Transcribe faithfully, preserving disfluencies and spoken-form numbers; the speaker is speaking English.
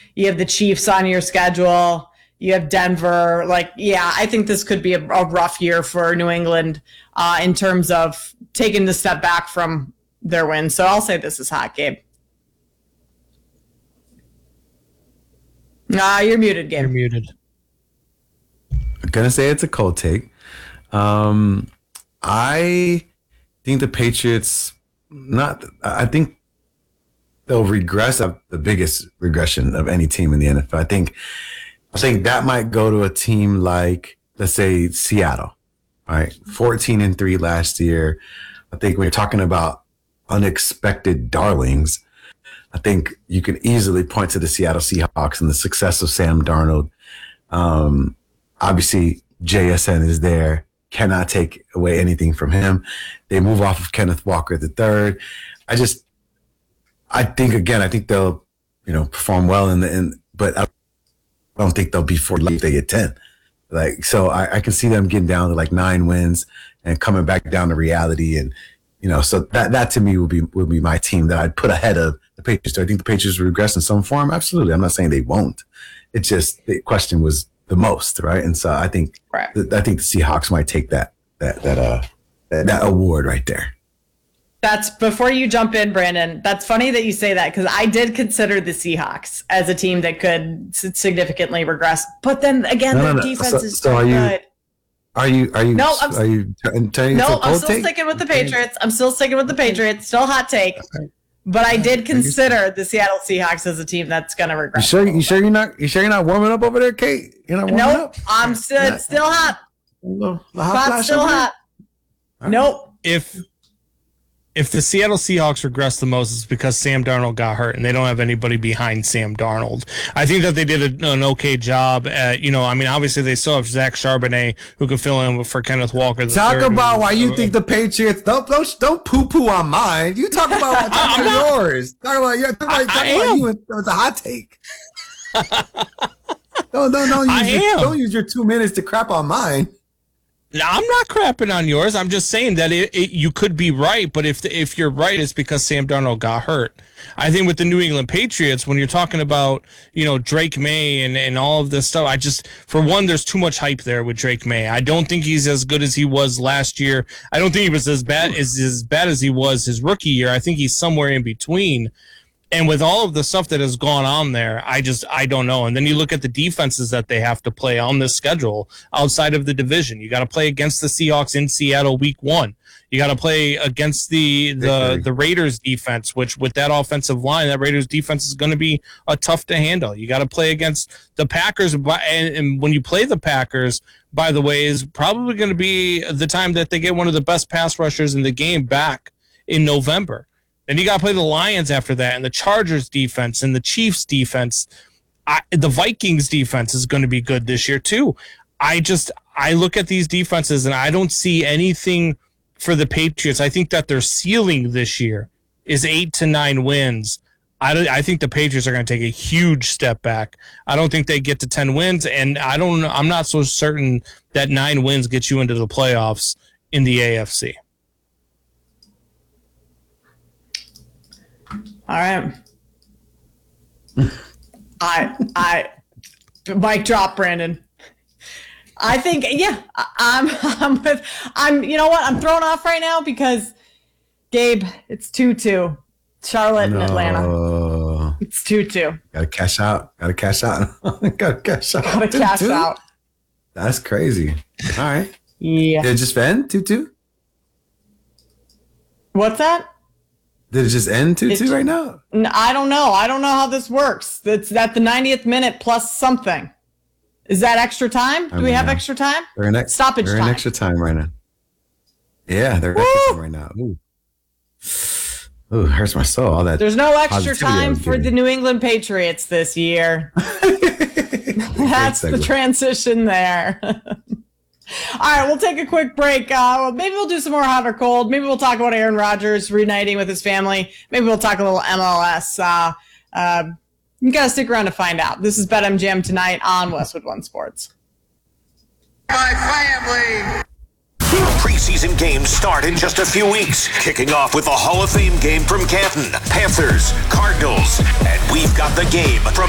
You have the Chiefs on your schedule. You have Denver. Like, yeah, I think this could be a, a rough year for New England uh, in terms of taking the step back from their win. So I'll say this is hot, Gabe. Ah, you're muted, Gabe. You're muted. I'm going to say it's a cold take. Um, I think the Patriots, not, I think they'll regress of the biggest regression of any team in the N F L. I think, I think that might go to a team like, let's say, Seattle, right? fourteen and three last year. I think when you're talking about unexpected darlings, I think you can easily point to the Seattle Seahawks and the success of Sam Darnold. Um, obviously, J S N is there. Cannot take away anything from him. They move off of Kenneth Walker the third. I just, I think again, I think they'll, you know, perform well in the, in, but I don't think they'll be four if they get ten. Like, so I, I can see them getting down to like nine wins and coming back down to reality. And, you know, so that, that to me will be, will be my team that I'd put ahead of the Patriots. Do I think the Patriots will regress in some form? Absolutely. I'm not saying they won't. It's just, the question was the most, right? And so I think, right. I think the Seahawks might take that, that, that, uh, that, that award right there. That's before you jump in, Brandon. That's funny that you say that because I did consider the Seahawks as a team that could significantly regress. But then again, no, their no, no. defense so, is so so are you, good. Are you? Are you? No, I'm, are you t- telling no, it's a I'm still take? sticking with the Patriots. I'm still sticking with the Patriots. Still hot take. But I did consider the Seattle Seahawks as a team that's going to regress. You sure? You sure you're not? You sure you're not warming up over there, Kate? You're not warming nope, up. I'm still it's still hot. Little, Hot, still hot. Right. Nope. If if the Seattle Seahawks regress the most, it's because Sam Darnold got hurt, and they don't have anybody behind Sam Darnold. I think that they did a, an okay job at, you know, I mean, obviously they still have Zach Charbonnet who can fill in for Kenneth Walker. Talk about why you think the Patriots don't don't don't poo poo on mine. You talk about talk about yours. Talk about your talk about, talk about you. It's a hot take. don't don't don't use your, don't use your two minutes to crap on mine. No, I'm not crapping on yours. I'm just saying that it, it, you could be right, but if the, if you're right, it's because Sam Darnold got hurt. I think with the New England Patriots, when you're talking about, you know, Drake May and, and all of this stuff, I just, for one, there's too much hype there with Drake May. I don't think he's as good as he was last year. I don't think he was as bad as as bad as he was his rookie year. I think he's somewhere in between. And with all of the stuff that has gone on there, I just, I don't know. And then you look at the defenses that they have to play on this schedule outside of the division. You got to play against the Seahawks in Seattle week one. You got to play against the, the, the Raiders defense, which with that offensive line, that Raiders defense is going to be a tough to handle. You got to play against the Packers. And, and when you play the Packers, by the way, is probably going to be the time that they get one of the best pass rushers in the game back in November. Then you got to play the Lions after that, and the Chargers defense and the Chiefs defense. I, the Vikings defense is going to be good this year too. I just I look at these defenses and I don't see anything for the Patriots. I think that their ceiling this year is eight to nine wins. I don't, I think the Patriots are going to take a huge step back. I don't think they get to ten wins, and I don't. I'm not so certain that nine wins gets you into the playoffs in the A F C. All right. I, I, mic drop, Brandon. I think, yeah, I, I'm, I'm with, I'm, you know what? I'm thrown off right now because, Gabe, it's two two. Charlotte no. and Atlanta. It's two two. Gotta cash out. Gotta cash out. Gotta cash out. Gotta cash two, two? out. That's crazy. All right. Yeah. Did it just end two two? What's that? Did it just end two two right now? I don't know. I don't know how this works. It's at the ninetieth minute plus something. Is that extra time? Do we have know. extra time? They're in ex- stoppage they're time. in extra time right now. Yeah, they're in extra time right now. Ooh. Ooh, hurts my soul. All that. There's no extra time for the New England Patriots this year. That's the transition there. All right, we'll take a quick break. Uh, maybe we'll do some more hot or cold. Maybe we'll talk about Aaron Rodgers reuniting with his family. Maybe we'll talk a little M L S. Uh, uh, you got to stick around to find out. This is BetMGM tonight on Westwood One Sports. My family. Preseason games start in just a few weeks, kicking off with the Hall of Fame game from Canton, Panthers, Cardinals, and we've got the game from